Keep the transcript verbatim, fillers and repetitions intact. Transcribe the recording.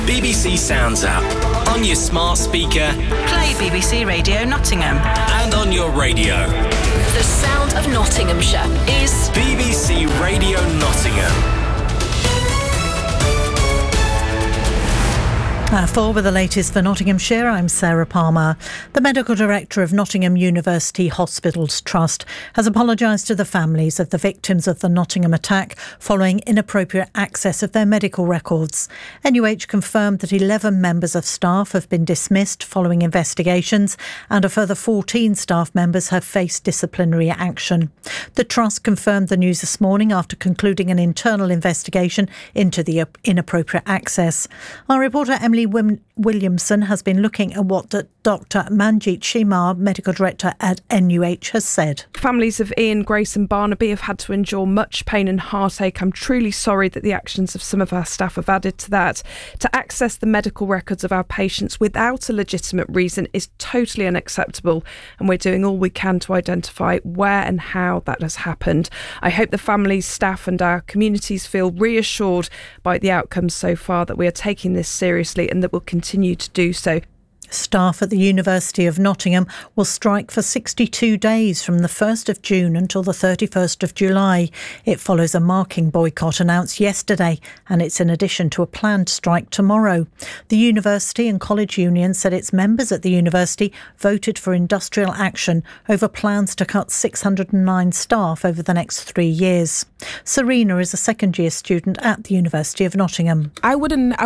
B B C Sounds app. On your smart speaker. Play B B C Radio Nottingham. And on your radio. The sound of Nottinghamshire is B B C Radio Nottingham. Uh, four with the latest for Nottinghamshire, I'm Sarah Palmer. The Medical Director of Nottingham University Hospitals Trust has apologised to the families of the victims of the Nottingham attack following inappropriate access of their medical records. N U H confirmed that eleven members of staff have been dismissed following investigations and a further fourteen staff members have faced disciplinary action. The Trust confirmed the news this morning after concluding an internal investigation into the inappropriate access. Our reporter Emily Williamson has been looking at what Doctor Manjeet Shimar, Medical Director at N U H, has said. Families of Ian, Grace and Barnaby have had to endure much pain and heartache. I'm truly sorry that the actions of some of our staff have added to that. To access the medical records of our patients without a legitimate reason is totally unacceptable, and we're doing all we can to identify where and how that has happened. I hope the families, staff and our communities feel reassured by the outcomes so far, that we are taking this seriously and that we'll continue to do so. Staff at the University of Nottingham will strike for sixty-two days from the first of June until the thirty-first of July. It follows a marking boycott announced yesterday, and it's in addition to a planned strike tomorrow. The university and college union said its members at the university voted for industrial action over plans to cut six hundred nine staff over the next three years. Serena is a second-year student at the University of Nottingham. I wouldn't